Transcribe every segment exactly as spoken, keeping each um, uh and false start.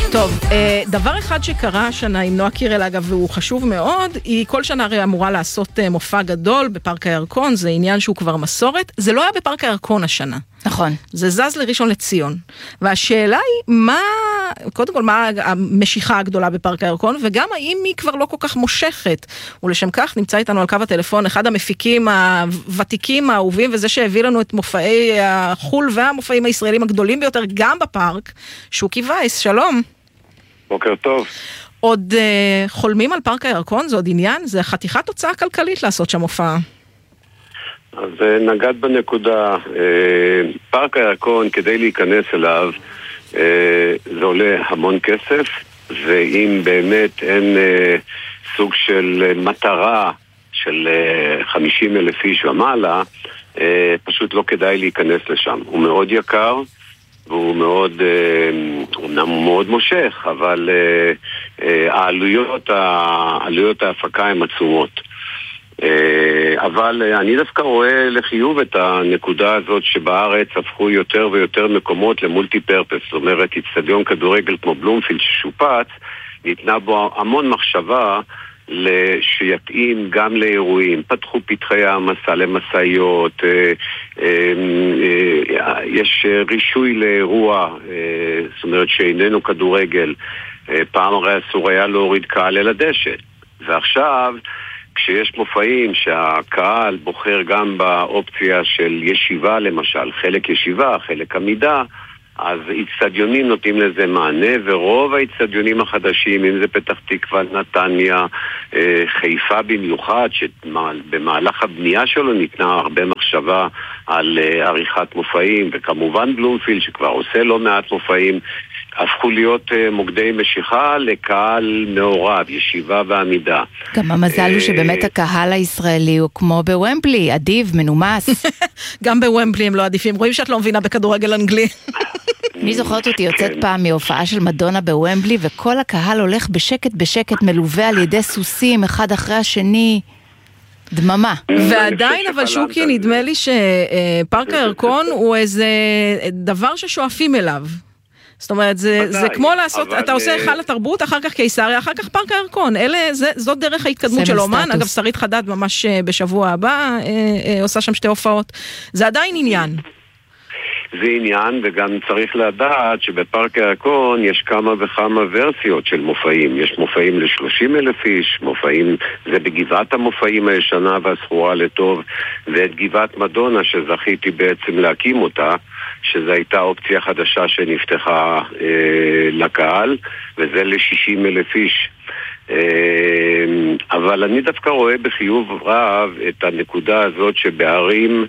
טוב, דבר אחד שקרה השנה עם נועה קירל, אגב, והוא חשוב מאוד, היא כל שנה הרי אמורה לעשות מופע גדול בפארק הירקון, זה עניין שהוא כבר מסורת, זה לא היה בפארק הירקון השנה. נכון. זה זז לראשון לציון. והשאלה היא, מה, קודם כל, מה המשיכה הגדולה בפארק הירקון, וגם האם היא כבר לא כל כך מושכת. ולשם כך נמצא איתנו על קו הטלפון, אחד המפיקים הוותיקים האהובים, וזה שהביא לנו את מופעי החול והמופעים הישראלים הגדולים ביותר, גם בפארק, שוקי וייס, שלום. בוקר טוב. עוד uh, חולמים על פארק הירקון? זה עוד עניין? זה חתיכת תוצאה כלכלית לעשות שם הופעה. אז נגעת בנקודה. פארק הירקון, כדי להיכנס אליו, זה עולה המון כסף, ואם באמת אין סוג של מטרה של חמישים אלף איש ומעלה, פשוט לא כדאי להיכנס לשם. הוא מאוד יקר, והוא מאוד, אומנם הוא מאוד מושך, אבל העלויות, העלויות ההפקה הן עצומות. אבל אני דווקא רואה לחיוב את הנקודה הזאת שבארץ הפכו יותר ויותר מקומות למולטי פרפס, זאת אומרת, אצטדיון כדורגל כמו בלומפילד ששופץ, ניתנה בו המון מחשבה שיתאים גם לאירועים, פתחו פתחי המסע למסעיות, יש רישוי לאירוע, זאת אומרת שאיננו כדורגל, פעם הרי אסור היה להוריד קהל אל הדשא, ועכשיו כשיש מופעים שהקהל בוחר גם באופציה של ישיבה למשל, חלק ישיבה, חלק עמידה, אז אצטדיונים נותנים לזה מענה, ורוב האצטדיונים החדשים, אם זה פתח תקווה, נתניה, חיפה במיוחד, שבמהלך הבנייה שלו ניתנה הרבה מחשבה על עריכת מופעים, וכמובן בלומפילד שכבר עושה לא מעט מופעים, הפכו להיות מוקדי משיכה לקהל מעורב, ישיבה ועמידה. גם המזל הוא שבאמת הקהל הישראלי הוא כמו בוומבלי, אדיב, מנומס. גם בוומבלי הם לא עדיפים, רואים שאת לא מבינה בכדורגל אנגלי. אני זוכרת אותי יוצאת פעם מהופעה של מדונה בוומבלי, וכל הקהל הולך בשקט בשקט, מלווה על ידי סוסים, אחד אחרי השני, דממה. ועדיין, אבל שוקי, נדמה לי שפארק הירקון הוא איזה דבר ששואפים אליו. זאת אומרת, זה, זה כמו לעשות, אבל... אתה עושה היכל התרבות, אחר כך קיסריה, אחר כך פארק הירקון. אלה, זה, זאת דרך ההתקדמות של אומן. אגב, שרית חדד ממש בשבוע הבא אה, אה, עושה שם שתי הופעות. זה עדיין עניין. זה עניין, וגם צריך לדעת שבפארק הירקון יש כמה וכמה ורסיות של מופעים. יש מופעים ל-שלושים אלף איש, מופעים, זה בגבעת המופעים הישנה והסחורה לטוב, ואת גבעת מדונה שזכיתי בעצם להקים אותה, שזו הייתה אופציה חדשה שנפתחה אה, לקהל, וזה ל-שישים אלף איש. אה, אבל אני דווקא רואה בחיוב רב את הנקודה הזאת שבערים...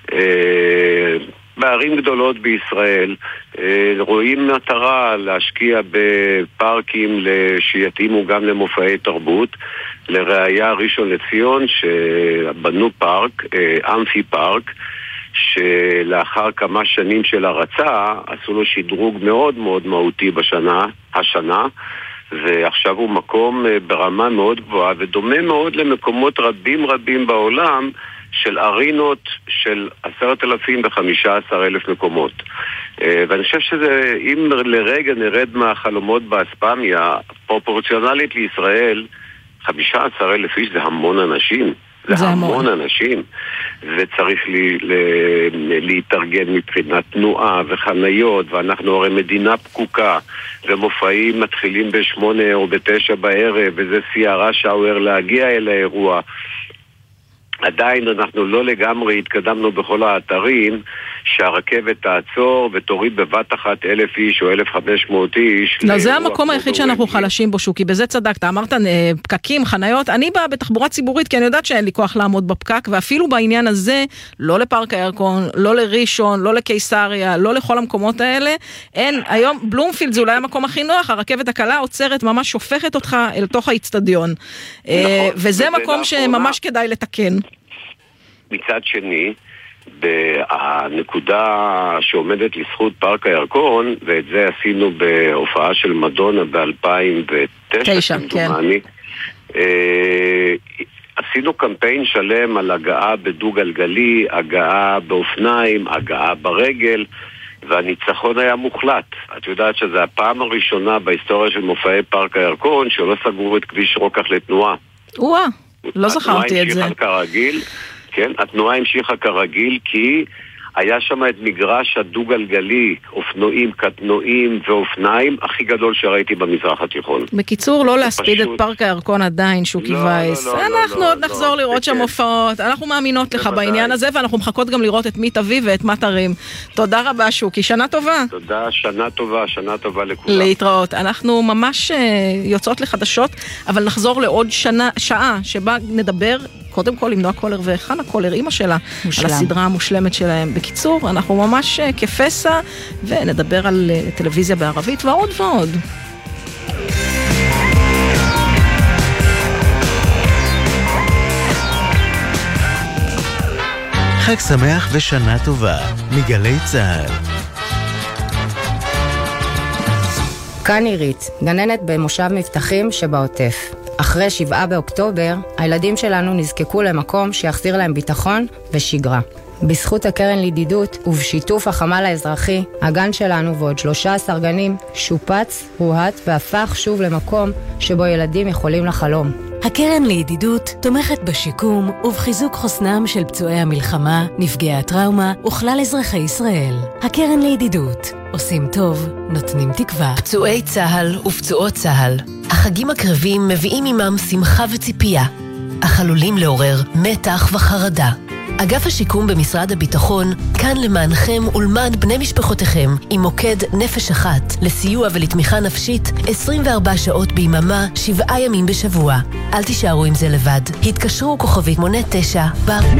אה, בערים גדולות בישראל רואים מטרה להשקיע בפארקים שיתאימו גם למופעי תרבות. לראיה ראשון לציון שבנו פארק, אמפי פארק, שלאחר כמה שנים של הרצה עשו לו שדרוג מאוד מאוד מהותי בשנה, השנה, ועכשיו הוא מקום ברמה מאוד גבוהה ודומה מאוד למקומות רבים רבים בעולם של ארינות של עשרת אלפים וחמישה עשר אלף מקומות. ואני חושב שזה, אם לרגע נרד מהחלומות באספמיה, פרופורציונלית לישראל, חמישה עשר אלף איש זה המון אנשים. זה, זה המון אנשים. וצריך לי, ל, להתארגן מבחינת תנועה וחניות, ואנחנו הרי מדינה פקוקה, ומופעים מתחילים בשמונה או בתשע בערב, וזה סיירה שעובר להגיע אל האירוע. עדיין אנחנו לא לגמרי התקדמנו בכל האתרים שהרכבת תעצור ותוריד בבת אחת אלף איש או אלף וחמש מאות איש. לא, זה המקום היחיד שאנחנו חלשים בו, שוקי, בזה צדקת. אמרת פקקים, חניות, אני באה בתחבורה ציבורית כי אני יודעת שאין לי כוח לעמוד בפקק, ואפילו בעניין הזה, לא לפארק הירקון, לא לראשון, לא לקיסריה, לא לכל המקומות האלה, אין, היום בלומפילד זה אולי המקום הכי נוח, הרכבת הקלה עוצרת, ממש שופכת אותך אל תוך האצטדיון. וזה מקום שממש כדאי לתקן. מצד שני, הנקודה שעומדת לזכות פארק הירקון, ואת זה עשינו בהופעה של מדונה ב-אלפיים ותשע, כמדומני, עשינו קמפיין שלם על הגעה בדו גלגלי, הגעה באופניים, הגעה ברגל, והניצחון היה מוחלט. את יודעת שזו הפעם הראשונה בהיסטוריה של מופעי פארק הירקון שלא סגרו את כביש רוקח לתנועה. וואה, לא זכרתי את זה. התנועה המשיכה כרגיל, כן, התנועה המשיכה כרגיל כי היה שם את מגרש הדו-גלגלי, אופנועים, קטנועים ואופניים הכי גדול שראיתי במזרח התיכון. בקיצור, לא להספיד את פארק הירקון עדיין, שוקי וייס. אנחנו עוד נחזור לראות שם הופעות. אנחנו מאמינות לך בעניין הזה, ואנחנו מחכות גם לראות את מי תביא ואת מה תרים. תודה רבה, שוקי. שנה טובה. תודה, שנה טובה, שנה טובה לכולם. להתראות. אנחנו ממש יוצאות לחדשות, אבל נחזור לעוד שנה, שעה שבה נדבר קודם כל עם נועה קולר וחנה קולר, אמא שלה, מושלם. על הסדרה המושלמת שלהם. בקיצור, אנחנו ממש כפסע, ונדבר על טלוויזיה בערבית ועוד ועוד. חג שמח ושנה טובה, מגלי צהל. כאן עירית, גננת במושב מבטחים שבעוטף. אחרי שבעה באוקטובר, הילדים שלנו נזקקו למקום שיחזיר להם ביטחון ושגרה. בזכות הקרן לידידות ובשיתוף החמ"ל האזרחי, הגן שלנו ועוד שלושה עשר גנים שופץ, הוהט והפך שוב למקום שבו ילדים יכולים לחלום. הקרן לידידות תומכת בשיקום ובחיזוק חוסנם של פצועי המלחמה, נפגעי הטראומה וכלל אזרחי ישראל. הקרן לידידות, עושים טוב, נותנים תקווה. פצועי צהל ופצועות צהל, החגים הקרבים מביאים עמם שמחה וציפייה, אך עלולים לעורר מתח וחרדה. אגף השיקום במשרד הביטחון כאן למענכם ולמען בני משפחותיכם עם מוקד נפש אחת לסיוע ולתמיכה נפשית עשרים וארבע שעות ביממה, שבעה ימים בשבוע. אל תישארו עם זה לבד. התקשרו כוכבית מונה תשע.